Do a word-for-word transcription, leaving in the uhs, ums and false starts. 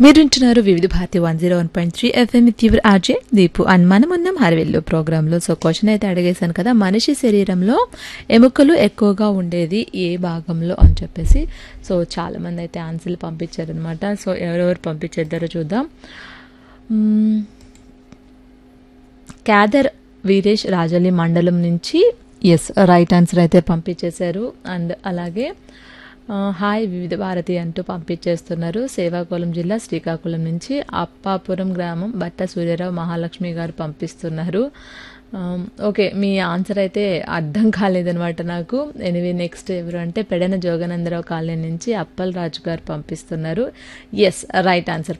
మీరు వింటున్నారు వివిధ Bharati one zero one point three FM తీవ్ర ఆర్జే దీపు అండ్ మనం ఉన్నాం హరివెల్లు ప్రోగ్రాంలో. సో క్వశ్చన్ అయితే అడిగేశాను కదా, మనిషి శరీరంలో ఎముకలు ఎక్కువగా ఉండేది ఏ భాగంలో అని చెప్పేసి. సో చాలా మంది అయితే ఆన్సర్లు పంపించారనమాట. సో ఎవరెవరు పంపించేద్దారో చూద్దాం. క్యాదర్ వీరేష్ రాజలి మండలం నుంచి ఎస్ రైట్ ఆన్సర్ అయితే పంపించేశారు. అండ్ అలాగే హాయ్ వివిధ భారతి అంటూ పంపించేస్తున్నారు. శ్రీకాకుళం జిల్లా శ్రీకాకుళం నుంచి అప్పాపురం గ్రామం బట్ట సూర్యరావు మహాలక్ష్మి గారు పంపిస్తున్నారు. ఓకే, మీ ఆన్సర్ అయితే అర్థం కాలేదనమాట నాకు. ఎనివే నెక్స్ట్ ఎవరు అంటే పెడన జోగనందరావు కాలనీ నుంచి అప్పల్ రాజు గారు పంపిస్తున్నారు. Yes right answer